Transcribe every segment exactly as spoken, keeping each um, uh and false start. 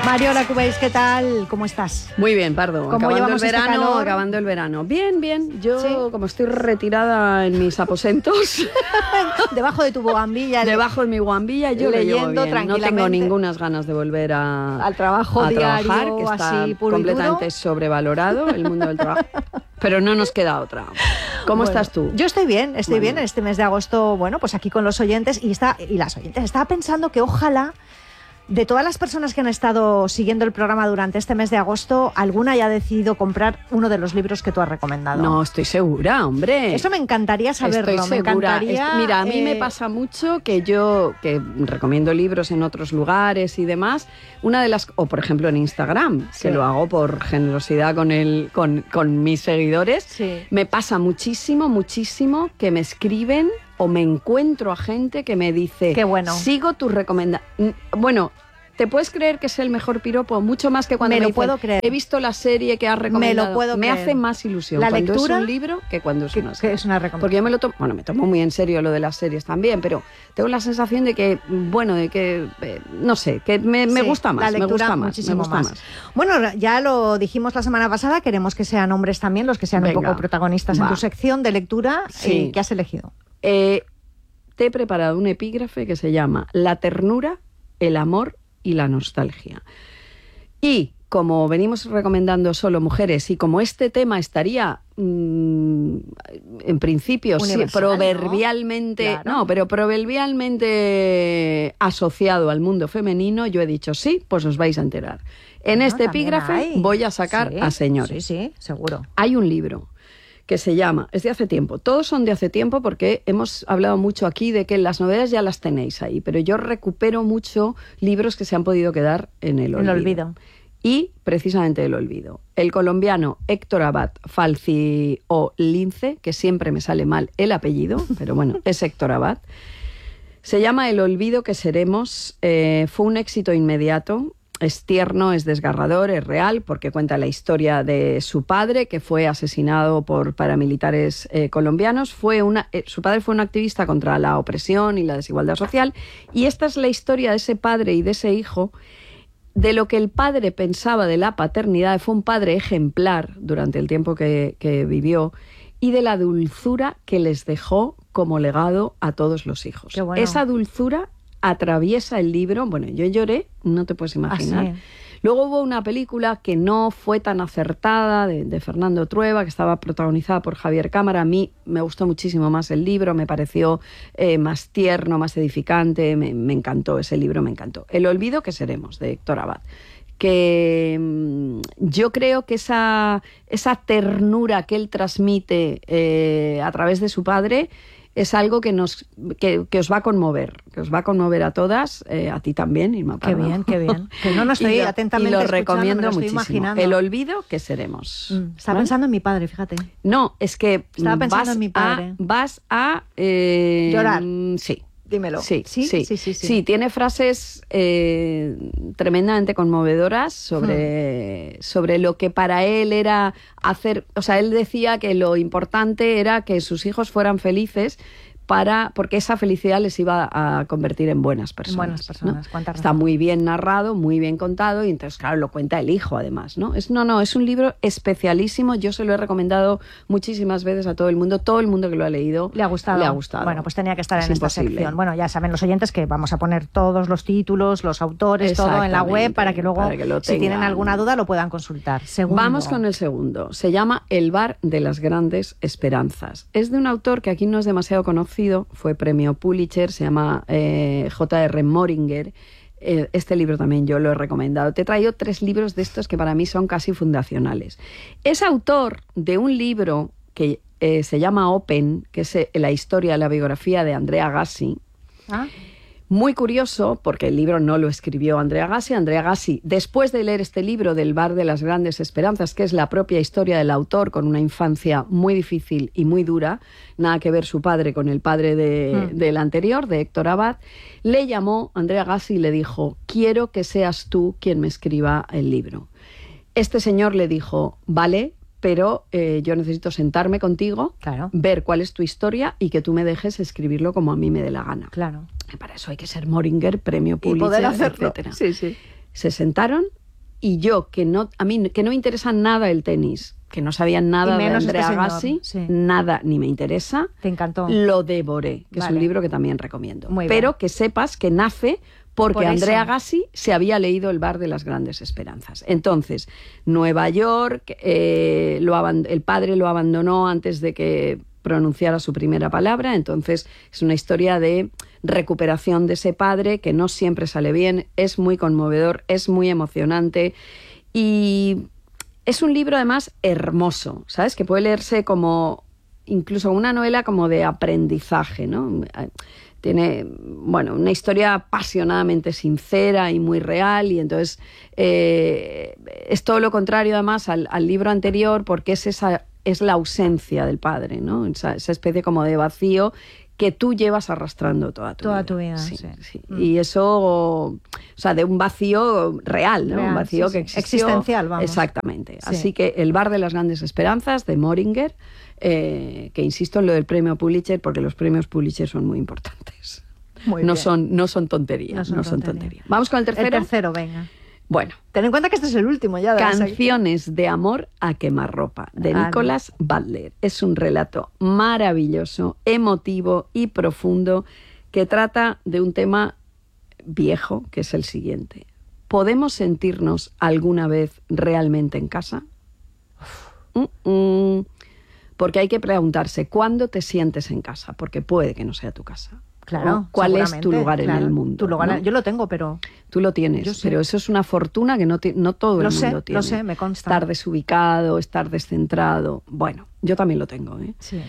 Mariola Cubells, ¿qué tal? ¿Cómo estás? Muy bien, Pardo. ¿Cómo acabando llevamos el este verano, calor? acabando el verano. Bien, bien. Yo, ¿Sí? como estoy retirada en mis aposentos, Debajo de tu bugambilla. debajo de mi guambilla, yo lo llevo leyendo bien. No tengo tranquilamente. ninguna ganas de volver a, Al trabajo a diario, trabajar, que está así, puro y completamente duro. sobrevalorado el mundo del trabajo. Pero no nos queda otra. ¿Cómo Bueno, estás tú? Yo estoy bien, estoy Bueno. bien en este mes de agosto, bueno, pues aquí con los oyentes y, está, y las oyentes. Estaba pensando que ojalá, de todas las personas que han estado siguiendo el programa durante este mes de agosto, alguna haya decidido comprar uno de los libros que tú has recomendado. No, estoy segura, hombre. Eso me encantaría saberlo. Estoy me segura. encantaría, Est- Mira, a mí eh, me pasa mucho que yo, que recomiendo libros en otros lugares y demás, una de las, o por ejemplo en Instagram, Sí. que lo hago por generosidad con, el, con, con mis seguidores, Sí. me pasa muchísimo, muchísimo que me escriben o me encuentro a gente que me dice, Qué bueno. sigo tus recomendaciones. Bueno, ¿te puedes creer que es el mejor piropo? Mucho más que cuando Me me, lo dicen, puedo creer. he visto la serie que has recomendado. puedo Me creer. hace más ilusión La cuando lectura, es un libro que cuando es que, una que serie. es una recomendación. Porque yo me lo tomo, bueno, me tomo muy en serio lo de las series también, pero tengo la sensación de que, bueno, de que, eh, no sé, que me, me Sí, gusta más, la lectura me gusta más, me muchísimo gusta más. más. Bueno, ya lo dijimos la semana pasada, queremos que sean hombres también los que sean Venga, un poco protagonistas en va. tu sección de lectura. Sí. eh, ¿Qué has elegido? Eh, te he preparado un epígrafe que se llama La ternura, el amor y la nostalgia. Y como venimos recomendando solo mujeres y como este tema estaría mmm, en principio sí, Universal, proverbialmente, ¿no? Claro. no, pero proverbialmente asociado al mundo femenino, yo he dicho sí, pues os vais a enterar. En Bueno, este también epígrafe hay. voy a sacar Sí, a señores. Sí, sí, seguro. Hay un libro que se llama, es de hace tiempo, todos son de hace tiempo porque hemos hablado mucho aquí de que las novedades ya las tenéis ahí, pero yo recupero mucho libros que se han podido quedar en el En olvido. el olvido. Y precisamente el olvido. El colombiano Héctor Abad Falci o Lince, que siempre me sale mal el apellido, pero bueno, es Héctor Abad. Se llama El olvido que seremos. Eh, fue un éxito inmediato. Es tierno, es desgarrador, es real, porque cuenta la historia de su padre, que fue asesinado por paramilitares eh, colombianos. Fue una, eh, su padre fue un activista contra la opresión y la desigualdad social. Y esta es la historia de ese padre y de ese hijo, de lo que el padre pensaba de la paternidad. Fue un padre ejemplar durante el tiempo que, que vivió, y de la dulzura que les dejó como legado a todos los hijos. Qué bueno. Esa dulzura atraviesa el libro. Bueno, yo lloré, no te puedes imaginar. Ah, sí. Luego hubo una película que no fue tan acertada, de, de Fernando Trueba, que estaba protagonizada por Javier Cámara. A mí me gustó muchísimo más el libro, me pareció eh, más tierno, más edificante, me, me encantó ese libro, me encantó. El olvido que seremos, de Héctor Abad. Que mmm, yo creo que esa, esa ternura que él transmite eh, a través de su padre es algo que nos que, que os va a conmover, que os va a conmover a todas, eh, a ti también, Irma Qué Pardo. bien, qué bien. Que no, no estoy y lo, atentamente y lo escuchando, recomiendo me lo estoy muchísimo. imaginando. El olvido que seremos. Mm, estaba ¿Vale? pensando en mi padre, fíjate. No, es que Estaba pensando vas en mi padre. a, vas a eh, Llorar. Sí. Dímelo. Sí, ¿Sí? sí, Sí, sí, sí. Sí, tiene frases eh, tremendamente conmovedoras sobre, hmm. sobre lo que para él era hacer. O sea, él decía que lo importante era que sus hijos fueran felices, para, porque esa felicidad les iba a convertir en buenas personas. Buenas personas, ¿no? cuánta razón. Está muy bien narrado, muy bien contado, y entonces, claro, lo cuenta el hijo, además, ¿no? Es, no, no, es un libro especialísimo. Yo se lo he recomendado muchísimas veces a todo el mundo. Todo el mundo que lo ha leído le ha gustado. Le ha gustado. Bueno, pues tenía que estar es en imposible. esta sección. Bueno, ya saben los oyentes que vamos a poner todos los títulos, los autores, todo en la web para que luego, para que lo si tienen alguna duda, lo puedan consultar. Segundo. Vamos con el segundo. Se llama El bar de las grandes esperanzas. Es de un autor que aquí no es demasiado conocido, fue premio Pulitzer, se llama eh, J R Moringer. Eh, este libro también yo lo he recomendado. Te he traído tres libros de estos que para mí son casi fundacionales. Es autor de un libro que eh, se llama Open, que es eh, la historia, la biografía de Andrea Agassi. ¿Ah? Muy curioso, porque el libro no lo escribió Andrea Agassi. Andrea Agassi, después de leer este libro del bar de las grandes esperanzas, que es la propia historia del autor, con una infancia muy difícil y muy dura, nada que ver su padre con el padre de, mm. del anterior, de Héctor Abad, le llamó Andrea Agassi y le dijo: quiero que seas tú quien me escriba el libro. Este señor le dijo: vale, pero eh, yo necesito sentarme contigo, claro. ver cuál es tu historia y que tú me dejes escribirlo como a mí me dé la gana. Claro. Para eso hay que ser Moringer, premio Pulitzer, y poder hacerlo. etcétera. Sí, sí. Se sentaron y yo, que no, a mí que no me interesa nada el tenis, que no sabía nada de Andrea este Agassi, sí. nada, ni me interesa. Te encantó. Lo devoré, que Vale. es un libro que también recomiendo. Muy Pero bien. que sepas que nace porque Por Andrea eso. Agassi se había leído El bar de las grandes esperanzas. Entonces, Nueva York, eh, lo aban- el padre lo abandonó antes de que pronunciara su primera palabra, entonces es una historia de recuperación de ese padre que no siempre sale bien, es muy conmovedor, es muy emocionante y es un libro además hermoso, ¿sabes? Que puede leerse como incluso una novela como de aprendizaje, ¿no? Tiene, bueno, una historia apasionadamente sincera y muy real y entonces eh, es todo lo contrario además al, al libro anterior porque es esa es la ausencia del padre, ¿no? Esa, esa especie como de vacío que tú llevas arrastrando toda tu Toda vida. tu vida, sí, sí. sí. Mm. Y eso, o sea, de un vacío real, ¿no? Real, Un vacío sí, que sí. existió. Existencial, vamos. Exactamente. Sí. Así que El bar de las grandes esperanzas, de Moringer, eh, que insisto en lo del premio Pulitzer, porque los premios Pulitzer son muy importantes. Muy no, bien. son, no son tonterías, No son no son tonterías. tonterías. Vamos con el tercero. El tercero, venga. Bueno, Ten en cuenta que este es el último ya de la sección. Canciones de amor a quemarropa, de Ah, Nicholas Butler. Es un relato maravilloso, emotivo y profundo que trata de un tema viejo, que es el siguiente. ¿Podemos sentirnos alguna vez realmente en casa? Mm, mm. Porque hay que preguntarse, ¿cuándo te sientes en casa? Porque puede que no sea tu casa. Claro, ¿No? ¿Cuál es tu seguramente, lugar claro. en el mundo? Tu lugar, ¿no? Yo lo tengo, pero... Tú lo tienes, Yo sé. pero eso es una fortuna que no, ti- no todo Lo el sé, mundo tiene. lo sé, me consta. Estar desubicado, estar descentrado. Bueno, yo también lo tengo, ¿eh? Sí.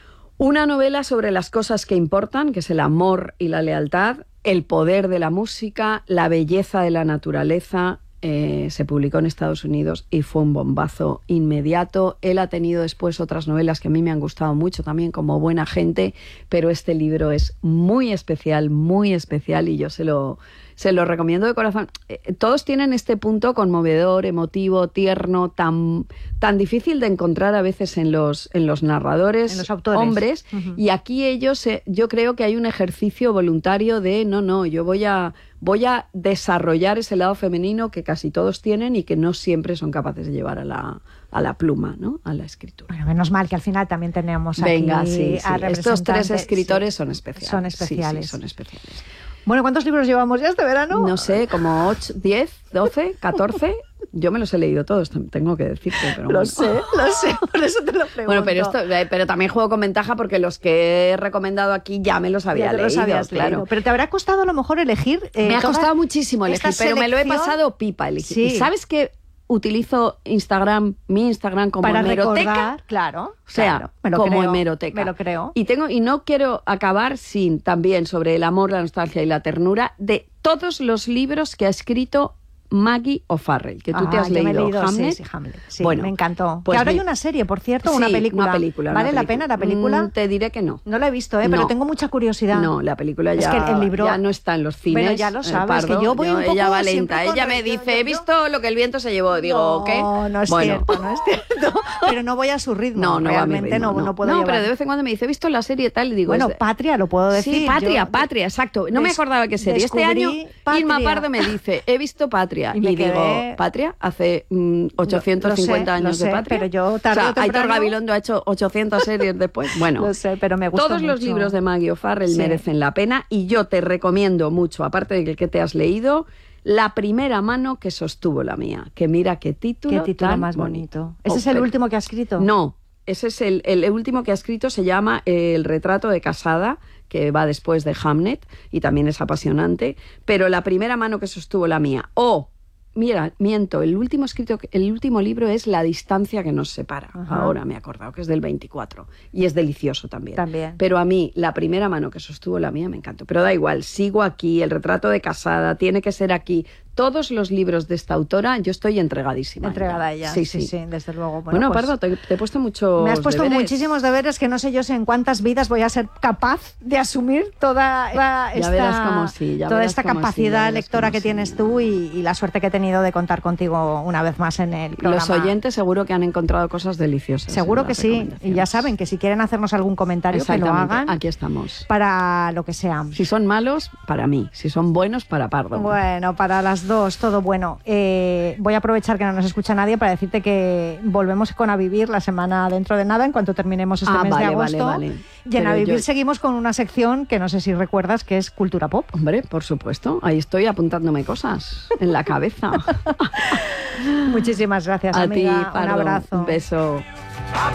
Una novela sobre las cosas que importan, que es el amor y la lealtad, el poder de la música, la belleza de la naturaleza. Eh, se publicó en Estados Unidos y fue un bombazo inmediato. Él ha tenido después otras novelas que a mí me han gustado mucho también, como Buena gente, pero este libro es muy especial, muy especial y yo se lo, se lo recomiendo de corazón. Eh, todos tienen este punto conmovedor, emotivo, tierno, tan, tan difícil de encontrar a veces en los, en los narradores En los autores. hombres. Ujú. Y aquí ellos, eh, yo creo que hay un ejercicio voluntario de no, no, yo voy a, voy a desarrollar ese lado femenino que casi todos tienen y que no siempre son capaces de llevar a la, a la pluma, ¿no? A la escritura. Bueno, menos mal que al final también tenemos aquí Venga, sí, sí. a Estos tres representantes, escritores sí. son especiales. Son Sí, especiales. sí, son especiales. Bueno, ¿cuántos libros llevamos ya este verano? No sé, como ocho, diez, doce, catorce. Yo me los he leído todos, tengo que decirte. Pero Lo bueno. sé, lo sé, por eso te lo pregunto. Bueno, pero esto, eh, pero también juego con ventaja porque los que he recomendado aquí ya me los había Ya te leído, los habías claro. leído. Pero te habrá costado a lo mejor elegir. eh, Me ha toda costado muchísimo esta elegir, pero me lo he selección pasado pipa elegir. Sí. ¿Y sabes que utilizo Instagram, mi Instagram como para hemeroteca? recordar? Claro, O sea, claro, me lo como creo, hemeroteca. Me lo creo. Y tengo y no quiero acabar sin también sobre el amor, la nostalgia y la ternura de todos los libros que ha escrito Maggie O'Farrell, que tú Ah, te has yo me he leído, leído, Hamlet. Sí, sí, Hamlet. Sí, Bueno, me encantó. pues que ahora mi- hay una serie, por cierto, Sí, una película. una película. ¿Vale una la pena la película? Mm, te diré que no. No la he visto, ¿eh? pero No. tengo mucha curiosidad. No, la película Es ya, que el libro- ya no está en los cines. Bueno, ya lo eh, sabes, que Pardo. yo voy un poco Ella va siempre lenta. con Ella me re- dice, yo- he yo- visto lo que el viento se llevó. Digo, no, ¿qué? No, es Bueno. cierto, no es cierto. Pero no voy a su ritmo. No, no va a mi Realmente ritmo, no, no puedo No, llevar. pero de vez en cuando me dice, he visto la serie tal, y digo... Bueno, es de- Patria, lo puedo decir. Sí, Patria, Yo- Patria, exacto. No me des- acordaba qué serie. Este descubrí año Patria. Irma Pardo me dice, he visto Patria. Y Y, me digo, quedé- ¿Patria? Hace mm, ochocientos cincuenta Lo sé, años lo de sé, Patria. pero yo tarde o sea, o temprano- Aitor Gabilondo ha hecho ochocientas series después. Bueno, Lo sé, pero me gustó todos los mucho. libros de Maggie O'Farrell Sí. merecen la pena y yo te recomiendo mucho, aparte de que te has leído, La primera mano que sostuvo la mía. Que mira qué título Qué título tan más bonito. ¿Ese Oh, es el pero- último que ha escrito? No, ese es el, el último que ha escrito, se llama El retrato de casada, que va después de Hamlet y también es apasionante, pero La primera mano que sostuvo la mía. O, mira, miento, el último escrito, el último libro es La distancia que nos separa. Ajá. Ahora me he acordado que es del veinticuatro y es delicioso también. También. Pero a mí, La primera mano que sostuvo la mía me encantó. Pero da igual, sigo aquí, El retrato de casada, tiene que ser aquí. Todos los libros de esta autora, yo estoy entregadísima. Entregada a ella. Sí, Sí, sí. sí, desde luego. Bueno, pues, Pardo, te, te he puesto muchos me has puesto deberes. muchísimos deberes que no sé yo si en cuántas vidas voy a ser capaz de asumir toda, toda Ya esta, verás cómo sí, ya toda verás esta cómo sí, ya capacidad verás lectora cómo que sí. tienes tú y, y la suerte que he tenido de contar contigo una vez más en el programa. Los oyentes seguro que han encontrado cosas deliciosas. Seguro en que las sí. Y ya recomendaciones. saben que si quieren hacernos algún comentario, que lo Exactamente, hagan aquí estamos. para lo que sea. Si son malos, para mí. Si son buenos, para Pardo. Bueno, para las los dos, todo bueno. Eh, voy a aprovechar que no nos escucha nadie para decirte que volvemos con A Vivir la semana dentro de nada, en cuanto terminemos este ah, mes vale, de agosto. Vale, vale. Y en Pero A Vivir yo... seguimos con una sección que no sé si recuerdas, que es Cultura Pop. Hombre, por supuesto. Ahí estoy apuntándome cosas en la cabeza. Muchísimas gracias, a amiga. ti, Pardo. Un abrazo. Un beso.